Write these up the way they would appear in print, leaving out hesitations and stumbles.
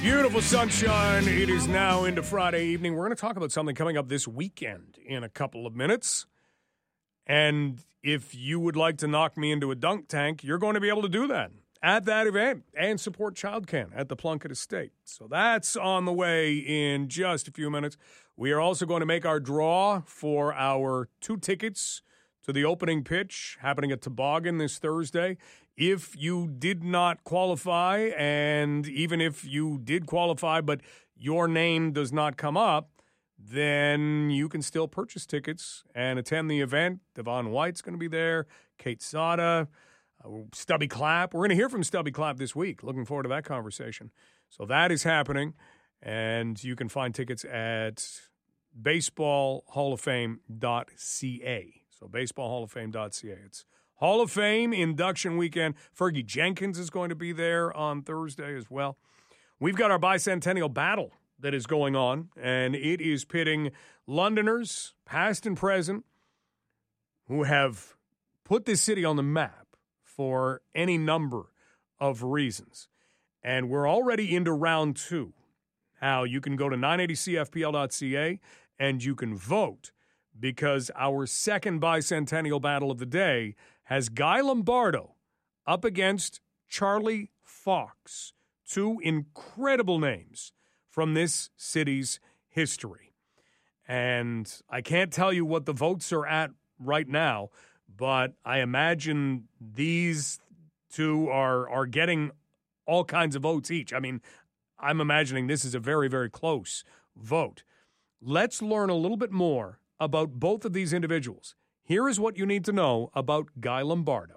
Beautiful sunshine. It is now into Friday evening. We're going to talk about something coming up this weekend in a couple of minutes. And if you would like to knock me into a dunk tank, you're going to be able to do that at that event and support ChildCan at the Plunkett Estate. So that's on the way in just a few minutes. We are also going to make our draw for our 2 tickets to the opening pitch happening at Toboggan this Thursday. If you did not qualify, and even if you did qualify but your name does not come up, then you can still purchase tickets and attend the event. Devon White's going to be there, Kate Sada, Stubby Clapp. We're going to hear from Stubby Clapp this week. Looking forward to that conversation. So that is happening, and you can find tickets at baseballhalloffame.ca. So baseballhalloffame.ca. It's Hall of Fame induction weekend. Fergie Jenkins is going to be there on Thursday as well. We've got our bicentennial battle that is going on, and it is pitting Londoners, past and present, who have put this city on the map for any number of reasons. And we're already into round 2. Now, you can go to 980cfpl.ca and you can vote, because our second bicentennial battle of the day has Guy Lombardo up against Charlie Fox, 2 incredible names from this city's history. And I can't tell you what the votes are at right now, but I imagine these 2 are getting all kinds of votes each. I mean, I'm imagining this is a very, very close vote. Let's learn a little bit more about both of these individuals. Here is what you need to know about Guy Lombardo.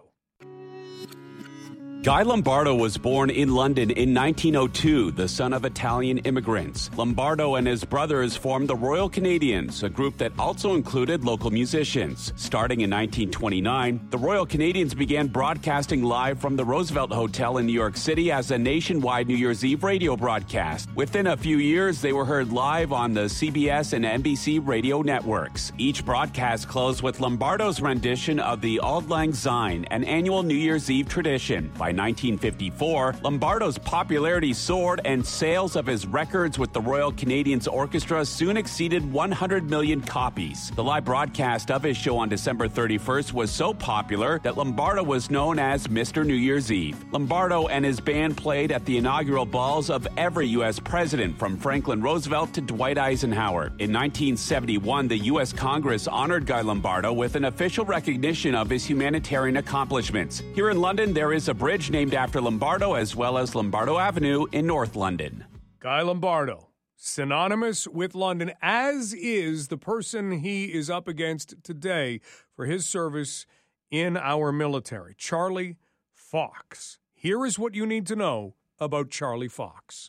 Guy Lombardo was born in London in 1902, the son of Italian immigrants. Lombardo and his brothers formed the Royal Canadians, a group that also included local musicians. Starting in 1929, the Royal Canadians began broadcasting live from the Roosevelt Hotel in New York City as a nationwide New Year's Eve radio broadcast. Within a few years, they were heard live on the CBS and NBC radio networks. Each broadcast closed with Lombardo's rendition of the Auld Lang Syne, an annual New Year's Eve tradition. By 1954, Lombardo's popularity soared, and sales of his records with the Royal Canadians Orchestra soon exceeded 100 million copies. The live broadcast of his show on December 31st was so popular that Lombardo was known as Mr. New Year's Eve. Lombardo and his band played at the inaugural balls of every U.S. president, from Franklin Roosevelt to Dwight Eisenhower. In 1971, the U.S. Congress honored Guy Lombardo with an official recognition of his humanitarian accomplishments. Here in London, there is a bridge named after Lombardo, as well as Lombardo Avenue in North London. Guy Lombardo, synonymous with London, as is the person he is up against today for his service in our military, Charlie Fox. Here is what you need to know about Charlie Fox.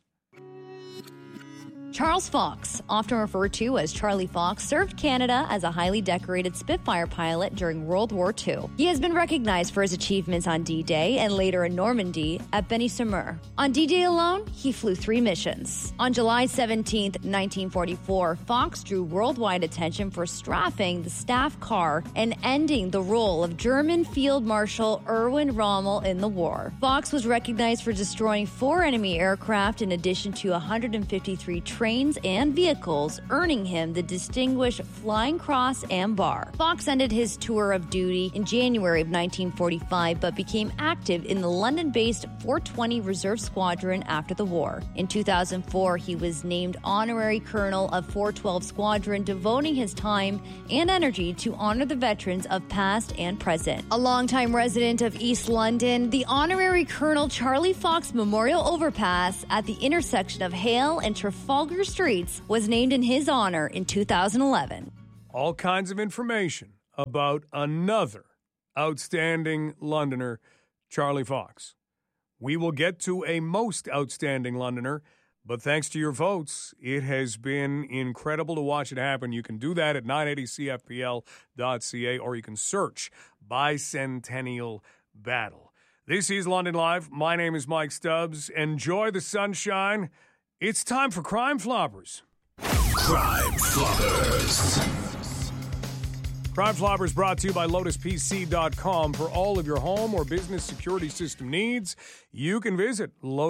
Charles Fox, often referred to as Charlie Fox, served Canada as a highly decorated Spitfire pilot during World War II. He has been recognized for his achievements on D-Day and later in Normandy at Benny-sur-Mer. On D-Day alone, he flew 3 missions. On July 17, 1944, Fox drew worldwide attention for strafing the staff car and ending the role of German Field Marshal Erwin Rommel in the war. Fox was recognized for destroying 4 enemy aircraft in addition to 153 trains and vehicles, earning him the Distinguished Flying Cross and Bar. Fox ended his tour of duty in January of 1945, but became active in the London-based 420 Reserve Squadron after the war. In 2004, he was named Honorary Colonel of 412 Squadron, devoting his time and energy to honor the veterans of past and present. A longtime resident of East London, the Honorary Colonel Charlie Fox Memorial Overpass at the intersection of Hale and Trafalgar Streets was named in his honor in 2011. All kinds of information about another outstanding Londoner, Charlie Fox. We will get to a most outstanding Londoner, but thanks to your votes, it has been incredible to watch it happen. You can do that at 980cfpl.ca, or you can search Bicentennial Battle. This is London Live. My name is Mike Stubbs. Enjoy the sunshine. It's time for Crime Floppers. Crime Floppers. Crime Floppers brought to you by LotusPC.com. For all of your home or business security system needs, you can visit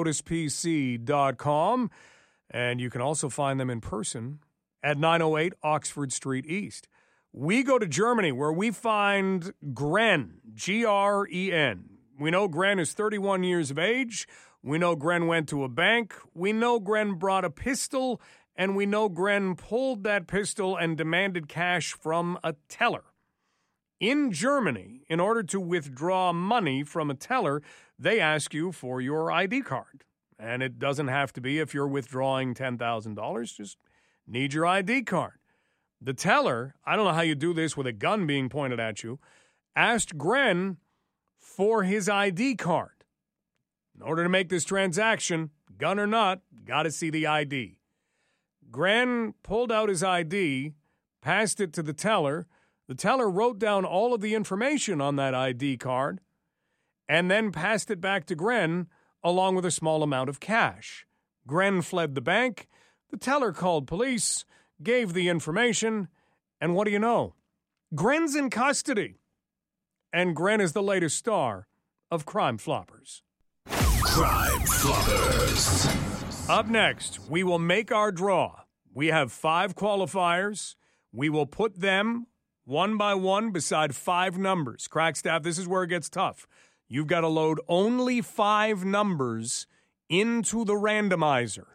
LotusPC.com, and you can also find them in person at 908 Oxford Street East. We go to Germany, where we find Gren, G-R-E-N. We know Gren is 31 years of age. We know Gren went to a bank. We know Gren brought a pistol. And we know Gren pulled that pistol and demanded cash from a teller. In Germany, in order to withdraw money from a teller, they ask you for your ID card. And it doesn't have to be if you're withdrawing $10,000, just need your ID card. The teller, I don't know how you do this with a gun being pointed at you, asked Gren for his ID card. In order to make this transaction, gun or not, got to see the ID. Gren pulled out his ID, passed it to the teller. The teller wrote down all of the information on that ID card and then passed it back to Gren along with a small amount of cash. Gren fled the bank. The teller called police, gave the information, and what do you know? Gren's in custody. And Gren is the latest star of Crime Floppers. Crime Floppers. Up next, we will make our draw. We have 5 qualifiers. We will put them one by one beside 5 numbers. Crackstaff, this is where it gets tough. You've got to load only 5 numbers into the randomizer.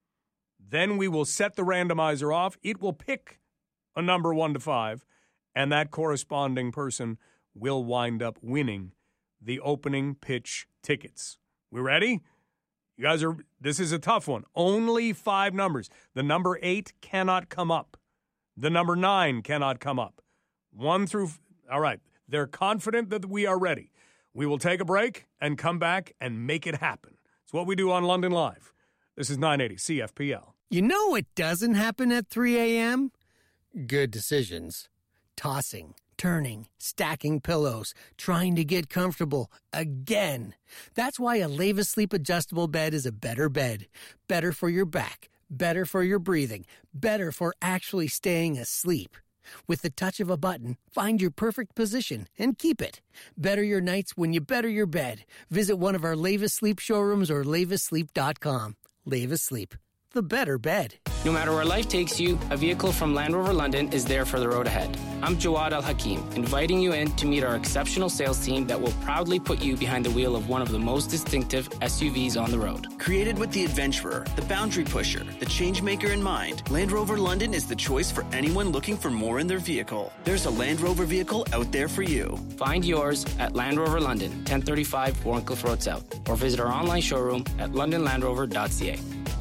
Then we will set the randomizer off. It will pick a number 1 to 5, and that corresponding person will wind up winning the opening pitch tickets. We ready? You guys this is a tough one. Only 5 numbers. The number 8 cannot come up. The number 9 cannot come up. 1 through, all right. They're confident that we are ready. We will take a break and come back and make it happen. It's what we do on London Live. This is 980 CFPL. You know what doesn't happen at 3 a.m.? Good decisions. Tossing, turning, stacking pillows, trying to get comfortable again. That's why a Leva Sleep adjustable bed is a better bed. Better for your back, better for your breathing, better for actually staying asleep. With the touch of a button, find your perfect position and keep it. Better your nights when you better your bed. Visit one of our Leva Sleep showrooms or levasleep.com. Leva Sleep, the better bed. No matter where life takes you, a vehicle from Land Rover London is there for the road ahead. I'm Jawad Al-Hakim, inviting you in to meet our exceptional sales team that will proudly put you behind the wheel of one of the most distinctive SUVs on the road. Created with the adventurer, the boundary pusher, the change maker in mind, Land Rover London is the choice for anyone looking for more in their vehicle. There's a Land Rover vehicle out there for you. Find yours at Land Rover London, 1035 Warncliffe Road South, or visit our online showroom at londonlandrover.ca.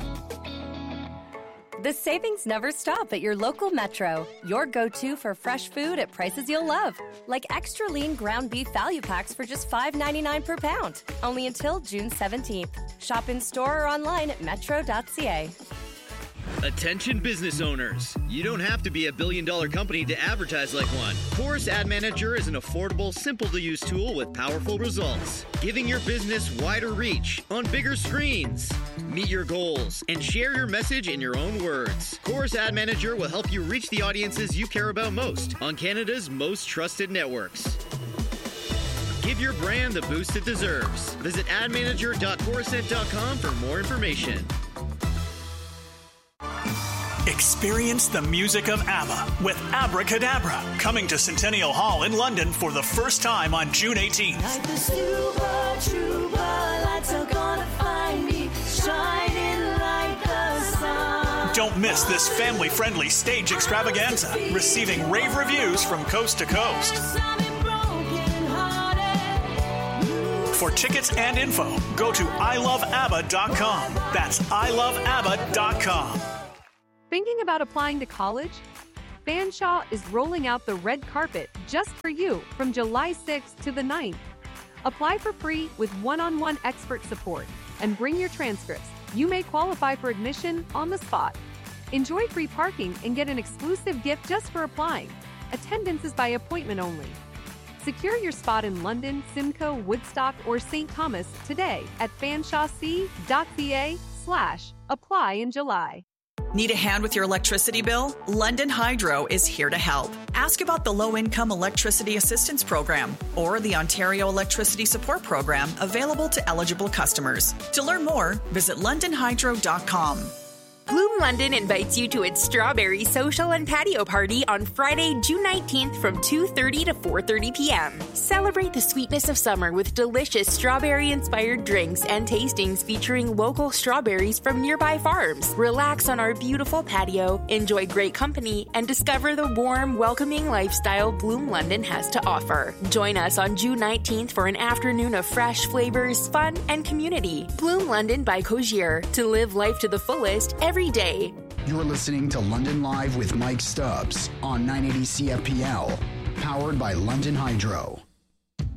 The savings never stop at your local Metro. Your go-to for fresh food at prices you'll love. Like extra lean ground beef value packs for just $5.99 per pound. Only until June 17th. Shop in store or online at metro.ca. Attention business owners. You don't have to be a billion-dollar company to advertise like one. Chorus Ad Manager is an affordable, simple-to-use tool with powerful results, giving your business wider reach on bigger screens. Meet your goals and share your message in your own words. Chorus Ad Manager will help you reach the audiences you care about most on Canada's most trusted networks. Give your brand the boost it deserves. Visit admanager.corusent.com for more information. Experience the music of ABBA with Abracadabra, coming to Centennial Hall in London for the first time on June 18th. Like the super lights are gonna find me, shining like the sun. Don't miss this family-friendly stage extravaganza, receiving rave reviews from coast to coast. For tickets and info, go to iloveabba.com. That's iloveabba.com. Thinking about applying to college? Fanshawe is rolling out the red carpet just for you from July 6th to the 9th. Apply for free with one-on-one expert support and bring your transcripts. You may qualify for admission on the spot. Enjoy free parking and get an exclusive gift just for applying. Attendance is by appointment only. Secure your spot in London, Simcoe, Woodstock, or St. Thomas today at fanshawec.ca/apply in July. Need a hand with your electricity bill? London Hydro is here to help. Ask about the Low-Income Electricity Assistance Program or the Ontario Electricity Support Program available to eligible customers. To learn more, visit londonhydro.com. Bloom London invites you to its Strawberry Social and Patio Party on Friday, June 19th from 2:30 to 4:30 p.m. Celebrate the sweetness of summer with delicious strawberry-inspired drinks and tastings featuring local strawberries from nearby farms. Relax on our beautiful patio, enjoy great company, and discover the warm, welcoming lifestyle Bloom London has to offer. Join us on June 19th for an afternoon of fresh flavors, fun, and community. Bloom London by Cogier, to live life to the fullest every day. You're listening to London Live with Mike Stubbs on 980 CFPL, powered by London Hydro.